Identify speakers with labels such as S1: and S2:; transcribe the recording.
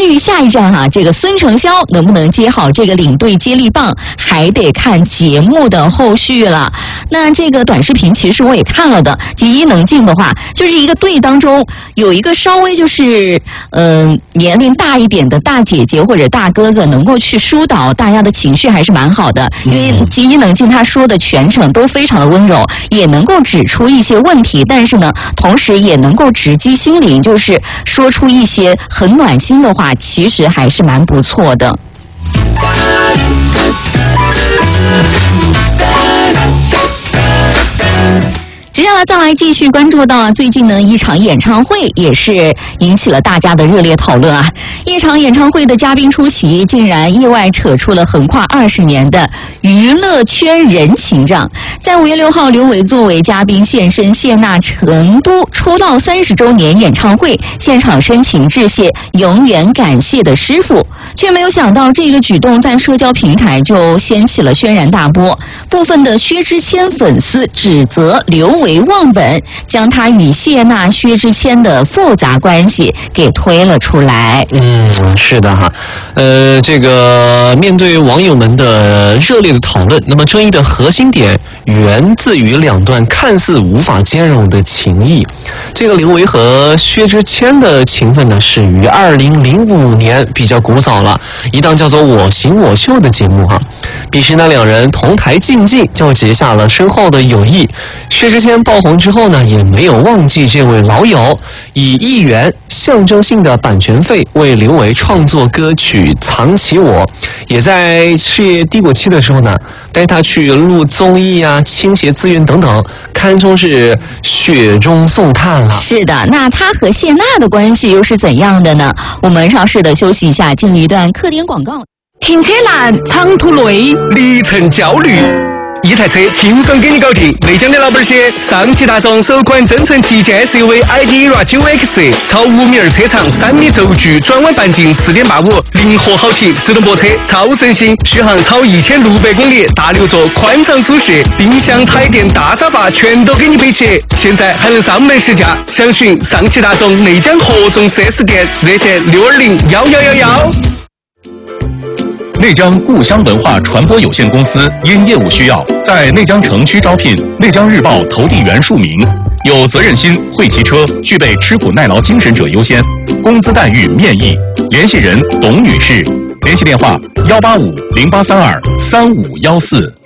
S1: 至于下一站这个孙承霄能不能接好这个领队接力棒，还得看节目的后续了。那这个短视频其实我也看了的，第一能进的话，就是一个队当中有一个稍微就是年龄大一点的大姐姐或者大哥哥能够去疏导大家的情绪，还是蛮好的。因为第一能进他说的全程都非常的温柔，也能够指出一些问题，但是呢，同时也能够直击心灵，就是说出一些很暖心的话，其实还是蛮不错的。接下来再来继续关注到最近呢一场演唱会也是引起了大家的热烈讨论啊！一场演唱会的嘉宾出席，竟然意外扯出了横跨20年的娱乐圈人情账。在5月6号，刘维作为嘉宾现身谢娜成都出道30周年演唱会，现场深情致谢，永远感谢的师傅，却没有想到这个举动在社交平台就掀起了轩然大波。部分的薛之谦粉丝指责刘维忘本，将他与谢娜、薛之谦的复杂关系给推了出来。
S2: 是的哈，这个面对网友们的热烈的讨论，那么争议的核心点源自于两段看似无法兼容的情谊。这个刘维和薛之谦的情分呢，始于2005年，比较古早了，一档叫做《我行我秀》的节目哈。彼时呢，两人同台竞技，就结下了深厚的友谊。薛之谦爆红之后呢，也没有忘记这位老友，以1元象征性的版权费为刘维创作歌曲《藏起我》，也在事业低谷期的时候呢，带他去录综艺啊、倾斜资源等等，堪称是雪中送炭了。
S1: 是的，那他和谢娜的关系又是怎样的呢？我们稍事的休息一下，进入一段客点广告。
S3: 停车难，长途累，里程焦虑。一台车轻松给你搞定。内江的老板些，上汽大众首款增程旗舰 SUV i-DERA 9X， 超5米2车长，3米轴距，转弯半径4.85，灵活好停，自动泊车，超省心，续航超1600公里，大6座，宽敞舒适，冰箱、彩电、大沙发全都给你备齐。现在还能上门试驾，详询上汽大众内江合众 4S 店，热线6201111。
S4: 内江故乡文化传播有限公司因业务需要，在内江城区招聘内江日报投递员数名，有责任心、会骑车、具备吃苦耐劳精神者优先，工资待遇面议。联系人董女士，联系电话18508323514。